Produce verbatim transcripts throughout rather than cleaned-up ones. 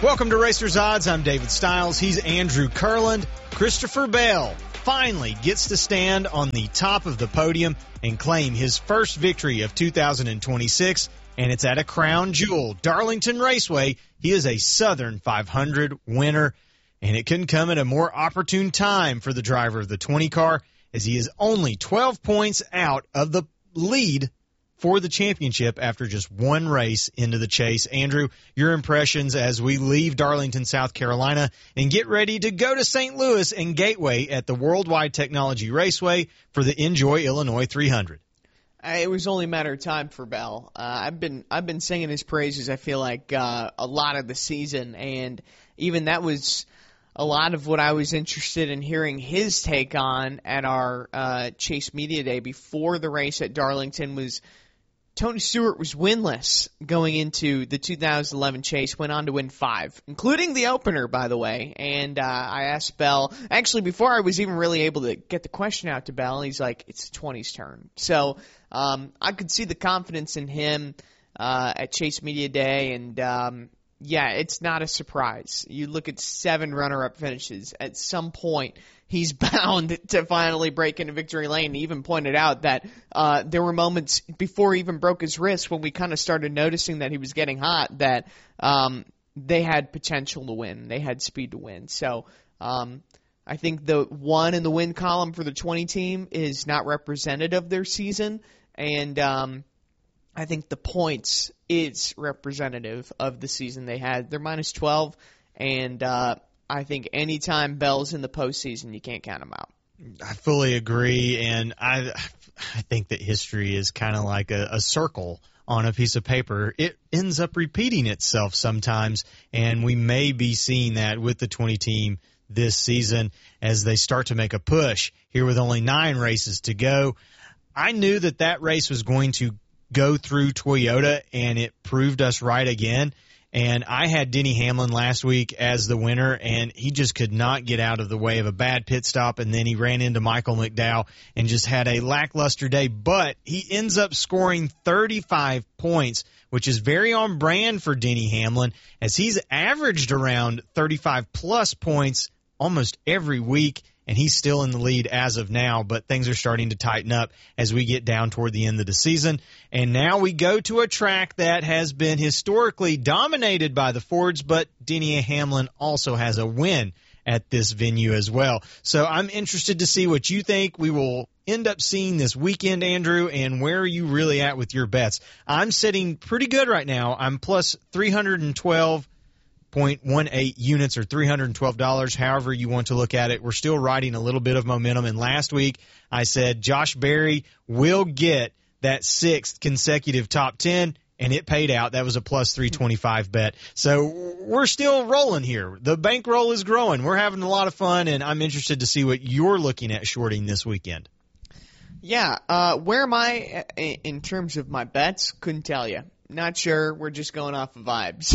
Welcome to Racers Odds. I'm David Stiles. He's Andrew Kurland. Christopher Bell finally gets to stand on the top of the podium and claim his first victory of two thousand twenty-six, and it's at a crown jewel, Darlington Raceway. He is a Southern five hundred winner, and it couldn't come at a more opportune time for the driver of the twenty car, as he is only twelve points out of the lead for the championship after just one race into the chase. Andrew, your impressions as we leave Darlington, South Carolina, and get ready to go to Saint Louis and Gateway at the Worldwide Technology Raceway for the Enjoy Illinois three hundred. It was only a matter of time for Bell. Uh, I've been I've been singing his praises, I feel like, uh, a lot of the season, and even that was a lot of what I was interested in hearing his take on at our uh, Chase Media Day before the race at Darlington. Was Tony Stewart was winless going into the two thousand eleven Chase, went on to win five, including the opener, by the way. And uh, I asked Bell, actually before I was even really able to get the question out to Bell, he's like, it's the twenties turn. So um, I could see the confidence in him uh, at Chase Media Day, and um, yeah, it's not a surprise. You look at seven runner-up finishes. At some point, he's bound to finally break into victory lane. He even pointed out that uh, there were moments before he even broke his wrist when we kind of started noticing that he was getting hot, that um, they had potential to win. They had speed to win. So um, I think the one in the win column for the twenty team is not representative of their season, and um, I think the points is representative of the season they had. They're minus twelve, and uh, I think anytime Bell's in the postseason, you can't count him out. I fully agree, and I I think that history is kind of like a, a circle on a piece of paper. It ends up repeating itself sometimes, and we may be seeing that with the twenty team this season as they start to make a push here with only nine races to go. I knew that that race was going to go through Toyota, and it proved us right again. And I had Denny Hamlin last week as the winner, and he just could not get out of the way of a bad pit stop, and then he ran into Michael McDowell and just had a lackluster day. But he ends up scoring thirty-five points, which is very on brand for Denny Hamlin, as he's averaged around thirty-five plus points almost every week. And he's still in the lead as of now, but things are starting to tighten up as we get down toward the end of the season. And now we go to a track that has been historically dominated by the Fords, but Denny Hamlin also has a win at this venue as well. So I'm interested to see what you think we will end up seeing this weekend, Andrew, and where are you really at with your bets? I'm sitting pretty good right now. I'm plus three hundred twelve point one eight units, or three hundred twelve dollars, however you want to look at it. We're still riding a little bit of momentum, and last week I said Josh Berry will get that sixth consecutive top ten, and it paid out. That was a plus three twenty-five bet. So we're still rolling here. The bankroll is growing. We're having a lot of fun, and I'm interested to see what you're looking at shorting this weekend. Yeah, uh, where am I in terms of my bets? Couldn't tell you. Not sure. We're just going off of vibes.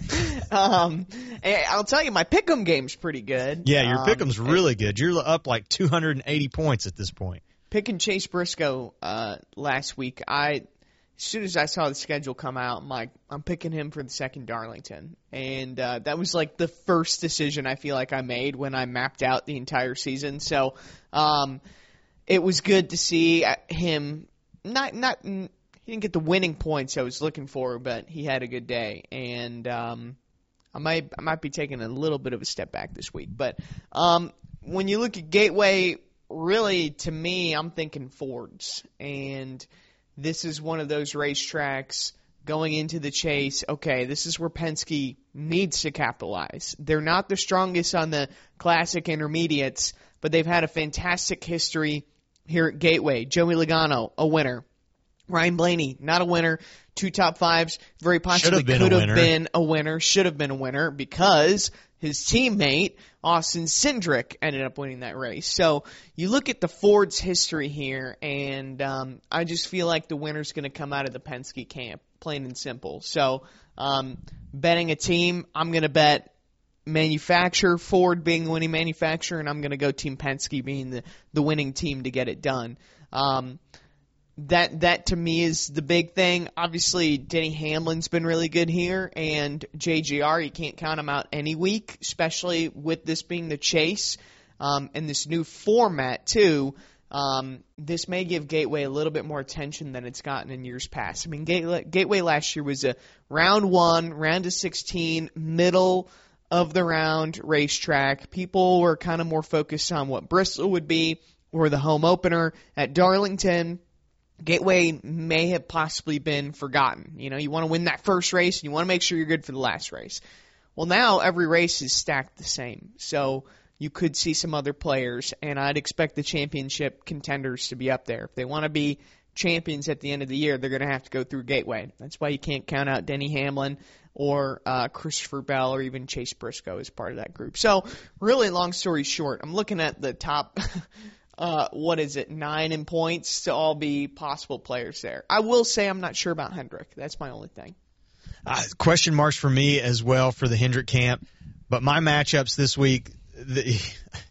um, I'll tell you, my pick'em game's pretty good. Yeah, your um, pick'em's really good. You're up like two hundred eighty points at this point. Picking Chase Briscoe uh, last week, I as soon as I saw the schedule come out, I'm like, I'm picking him for the second Darlington. And uh, that was like the first decision I feel like I made when I mapped out the entire season. So um, it was good to see him not not. He didn't get the winning points I was looking for, but he had a good day, and um, I might I might be taking a little bit of a step back this week. But um, when you look at Gateway, really, to me, I'm thinking Fords, and this is one of those racetracks going into the chase. Okay, this is where Penske needs to capitalize. They're not the strongest on the classic intermediates, but they've had a fantastic history here at Gateway. Joey Logano, a winner. Ryan Blaney, not a winner. Two top fives, very possibly been could a have winner. been a winner, should have been a winner, because his teammate, Austin Cindric, ended up winning that race. So you look at the Ford's history here, and um, I just feel like the winner's going to come out of the Penske camp, plain and simple. So um, betting a team, I'm going to bet manufacturer, Ford being the winning manufacturer, and I'm going to go Team Penske being the, the winning team to get it done. Um that that to me is the big thing. Obviously, Denny Hamlin's been really good here, and J G R, you can't count him out any week, especially with this being the chase um, and this new format too. Um, this may give Gateway a little bit more attention than it's gotten in years past. I mean, Gateway, Gateway last year was a round one, round of sixteen, middle of the round racetrack. People were kind of more focused on what Bristol would be or the home opener at Darlington. Gateway may have possibly been forgotten. You know, you want to win that first race and you want to make sure you're good for the last race. Well, now every race is stacked the same. So you could see some other players, and I'd expect the championship contenders to be up there. If they want to be champions at the end of the year, they're going to have to go through Gateway. That's why you can't count out Denny Hamlin or uh, Christopher Bell or even Chase Briscoe as part of that group. So, really, long story short, I'm looking at the top, uh, what is it, nine in points to all be possible players there. I will say I'm not sure about Hendrick. That's my only thing. Uh, question marks for me as well for the Hendrick camp, but my matchups this week, The,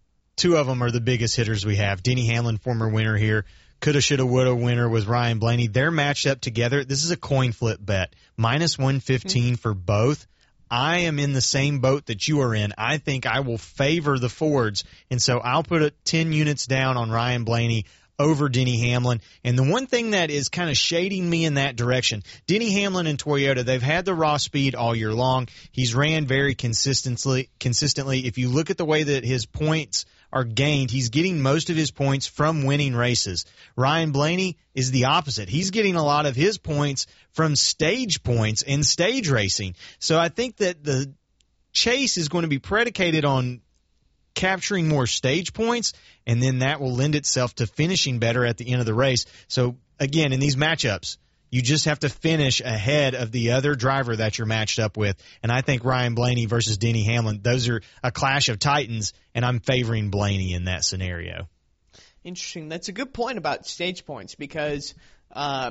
two of them are the biggest hitters we have. Denny Hamlin, former winner here. Coulda, shoulda, woulda winner was Ryan Blaney. They're matched up together. This is a coin flip bet. minus one fifteen mm-hmm. for both. I am in the same boat that you are in. I think I will favor the Fords, and so I'll put a ten units down on Ryan Blaney over Denny Hamlin. And the one thing that is kind of shading me in that direction, Denny Hamlin and Toyota, they've had the raw speed all year long. He's ran very consistently. Consistently. If you look at the way that his points are gained, he's getting most of his points from winning races. Ryan Blaney is the opposite. He's getting a lot of his points from stage points and stage racing. So I think that the chase is going to be predicated on capturing more stage points, and then that will lend itself to finishing better at the end of the race. So, again, in these matchups, you just have to finish ahead of the other driver that you're matched up with. And I think Ryan Blaney versus Denny Hamlin, those are a clash of titans, and I'm favoring Blaney in that scenario. Interesting. That's a good point about stage points because uh,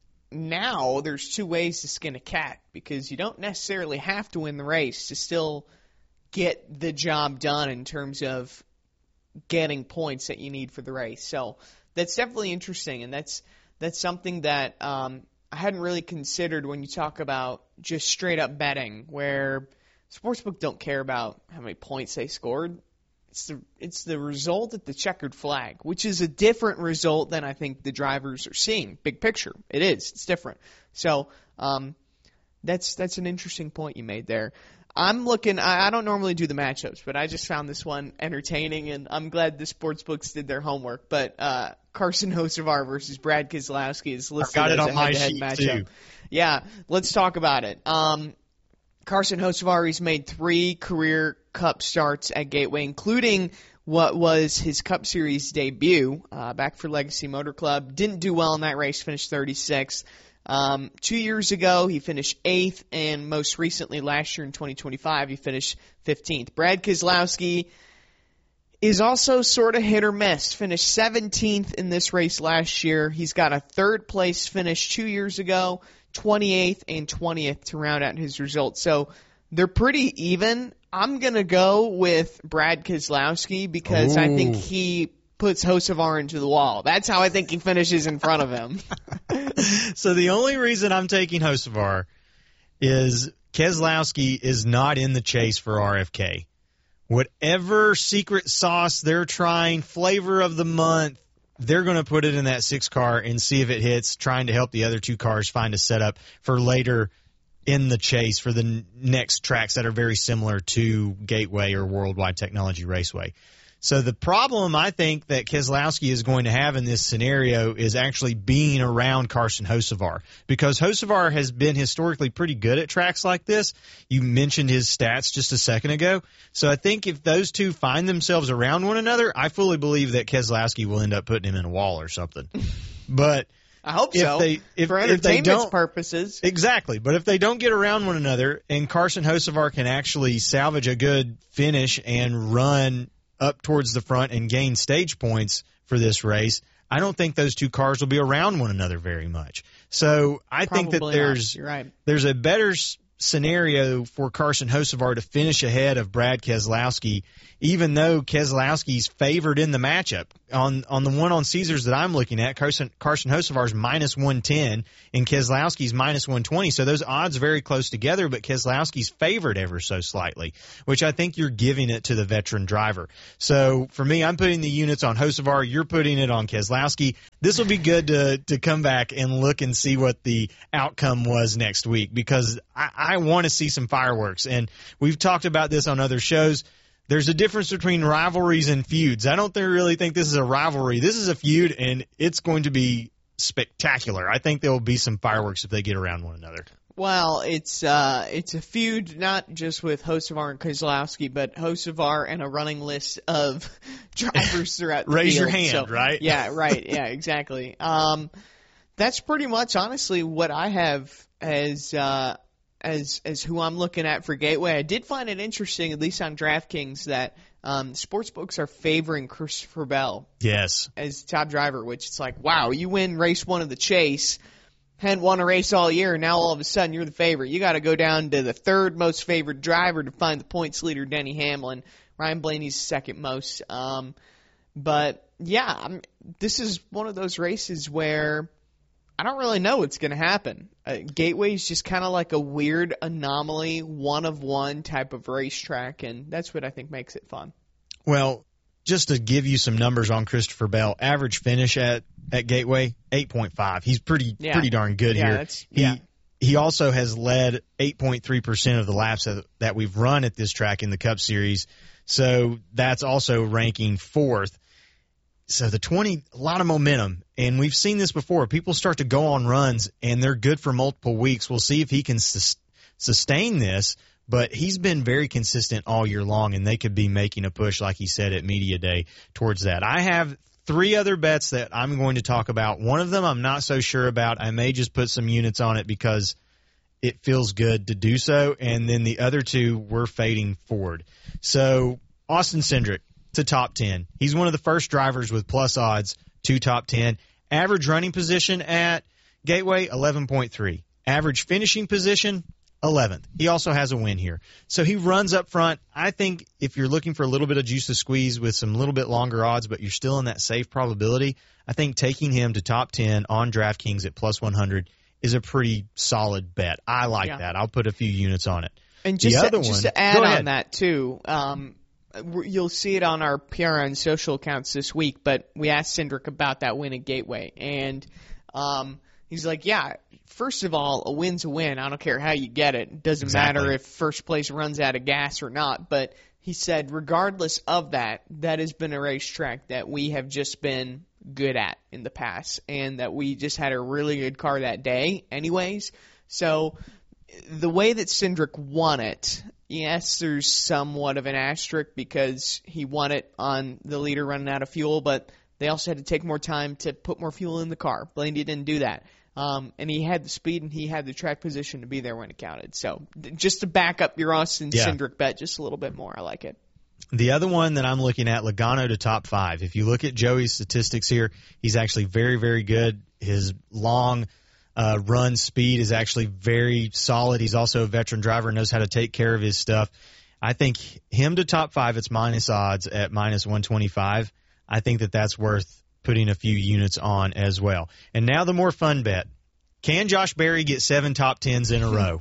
now there's two ways to skin a cat because you don't necessarily have to win the race to still get the job done in terms of getting points that you need for the race. So that's definitely interesting, and that's that's something that um, I hadn't really considered when you talk about just straight-up betting, where sportsbook don't care about how many points they scored. It's the it's the result at the checkered flag, which is a different result than I think the drivers are seeing. Big picture, it is. It's different. So um, that's that's an interesting point you made there. I'm looking, I, I don't normally do the matchups, but I just found this one entertaining, and I'm glad the sportsbooks did their homework. But uh, Carson Hocevar versus Brad Keselowski is listed I've got it as on a my head-to-head sheet matchup. too. Yeah, let's talk about it. Um, Carson Hocevar, he's made three career Cup starts at Gateway, including what was his Cup Series debut uh, back for Legacy Motor Club. Didn't do well in that race, finished thirty-sixth. Um, two years ago, he finished eighth, and most recently, last year in twenty twenty-five, he finished fifteenth. Brad Keselowski is also sort of hit or miss. Finished seventeenth in this race last year. He's got a third-place finish two years ago, twenty-eighth and twentieth to round out his results. So they're pretty even. I'm going to go with Brad Keselowski because Ooh. I think he puts Hocevar into the wall. That's how I think he finishes in front of him. So the only reason I'm taking Hocevar is Keselowski is not in the chase for R F K. Whatever secret sauce they're trying, flavor of the month, they're going to put it in that six car and see if it hits, trying to help the other two cars find a setup for later in the chase for the n- next tracks that are very similar to Gateway or Worldwide Technology Raceway. So the problem I think that Keselowski is going to have in this scenario is actually being around Carson Hocevar, because Hocevar has been historically pretty good at tracks like this. You mentioned his stats just a second ago. So I think if those two find themselves around one another, I fully believe that Keselowski will end up putting him in a wall or something. But I hope if so. They, if, for if they entertainment don't, purposes. Exactly. But if they don't get around one another and Carson Hocevar can actually salvage a good finish and run up towards the front and gain stage points for this race, I don't think those two cars will be around one another very much. So I Probably think that there's You're right. there's a better scenario for Carson Hocevar to finish ahead of Brad Keselowski, even though Keselowski's favored in the matchup. On on the one on Caesars that I'm looking at, Carson, Carson Hocevar's minus one ten and Keselowski's minus one twenty. So those odds very close together, but Keselowski's favored ever so slightly, which I think you're giving it to the veteran driver. So for me, I'm putting the units on Hocevar. You're putting it on Keselowski. This will be good to, to come back and look and see what the outcome was next week, because I, I want to see some fireworks. And we've talked about this on other shows. There's a difference between rivalries and feuds. I don't th- really think this is a rivalry. This is a feud, and it's going to be spectacular. I think there will be some fireworks if they get around one another. Well, it's uh, it's a feud not just with Hocevar and Keselowski, but Hocevar and a running list of drivers throughout the Raise field. your hand, so, right? Yeah, right. Yeah, exactly. Um, that's pretty much, honestly, what I have as uh, as as who I'm looking at for Gateway. I did find it interesting, at least on DraftKings, that um, sportsbooks are favoring Christopher Bell. Yes. As top driver, which it's like, wow, you win race one of the Chase. Hadn't won a race all year, and now all of a sudden you're the favorite. You got to go down to the third most favored driver to find the points leader, Denny Hamlin. Ryan Blaney's second most. Um, but yeah, I'm, this is one of those races where I don't really know what's going to happen. Uh, Gateway is just kind of like a weird anomaly, one of one type of racetrack, and that's what I think makes it fun. Well, just to give you some numbers on Christopher Bell, average finish at, at Gateway, eight point five. He's pretty yeah. pretty darn good yeah, here. That's, he, yeah. he also has led eight point three percent of the laps that, that we've run at this track in the Cup Series, so that's also ranking fourth. So the twenty, a lot of momentum, and we've seen this before. People start to go on runs, and they're good for multiple weeks. We'll see if he can sus- sustain this. But he's been very consistent all year long, and they could be making a push, like he said at Media Day, towards that. I have three other bets that I'm going to talk about. One of them I'm not so sure about. I may just put some units on it because it feels good to do so. And then the other two, we're fading forward. So Austin Cindric to top ten. He's one of the first drivers with plus odds to top ten. Average running position at Gateway, eleven point three. Average finishing position, eleventh. He also has a win here. So he runs up front. I think if you're looking for a little bit of juice to squeeze with some little bit longer odds, but you're still in that safe probability, I think taking him to top ten on DraftKings at plus one hundred is a pretty solid bet. I like yeah. that. I'll put a few units on it. And just, the to, other just one, to add on that, too, um, you'll see it on our P R N social accounts this week, but we asked Cindric about that win at Gateway, and um, he's like, yeah, first of all, a win's a win. I don't care how you get it. It doesn't exactly. matter if first place runs out of gas or not. But he said, regardless of that, that has been a racetrack that we have just been good at in the past, and that we just had a really good car that day anyways. So the way that Cindric won it, yes, there's somewhat of an asterisk because he won it on the leader running out of fuel, but they also had to take more time to put more fuel in the car. Blaney didn't do that. Um, and he had the speed and he had the track position to be there when it counted. So just to back up your Austin yeah. Cindric bet just a little bit more, I like it. The other one that I'm looking at, Logano to top five. If you look at Joey's statistics here, he's actually very, very good. His long uh, run speed is actually very solid. He's also a veteran driver, knows how to take care of his stuff. I think him to top five, it's minus odds at minus one twenty-five. I think that that's worth putting a few units on as well. And now the more fun bet. Can Josh Berry get seven top tens in a row?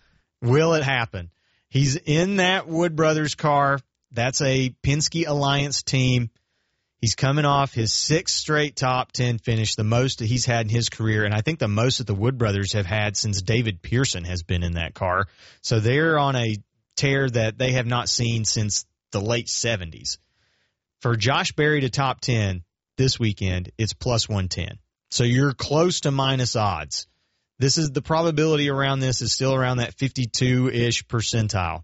Will it happen? He's in that Wood Brothers car. That's a Penske Alliance team. He's coming off his sixth straight top ten finish, the most that he's had in his career, and I think the most that the Wood Brothers have had since David Pearson has been in that car. So they're on a tear that they have not seen since the late seventies. For Josh Berry to top ten this weekend, it's plus one ten. So you're close to minus odds. This is the probability around this is still around that fifty-two-ish percentile.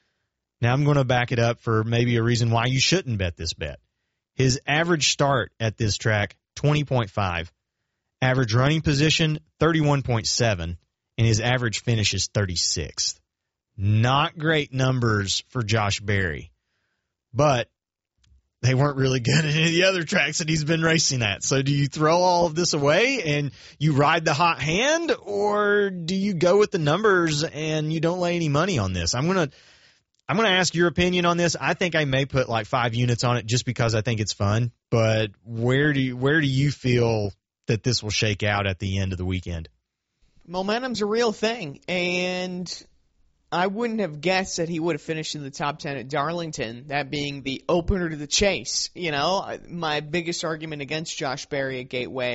Now I'm going to back it up for maybe a reason why you shouldn't bet this bet. His average start at this track, twenty point five. Average running position, thirty-one point seven. And his average finish is thirty-sixth. Not great numbers for Josh Berry. But they weren't really good at any of the other tracks that he's been racing at. So do you throw all of this away and you ride the hot hand, or do you go with the numbers and you don't lay any money on this? I'm going to I'm going to ask your opinion on this. I think I may put like five units on it just because I think it's fun. But where do you, where do you feel that this will shake out at the end of the weekend? Momentum's a real thing, and I wouldn't have guessed that he would have finished in the top ten at Darlington, that being the opener to the chase. You know, my biggest argument against Josh Berry at Gateway